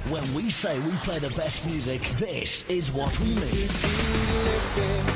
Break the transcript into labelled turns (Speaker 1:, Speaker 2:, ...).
Speaker 1: When we say we play the best music, this is what we mean.